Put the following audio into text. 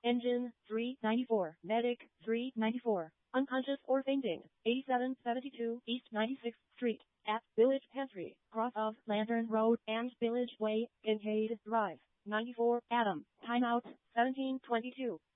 Engine 394. Medic 394. Unconscious or fainting. 8772 East 96th Street. At Village Pantry, cross of Lantern Road and Village Way, Kincaid Drive. 94 Adam. Timeout 1722.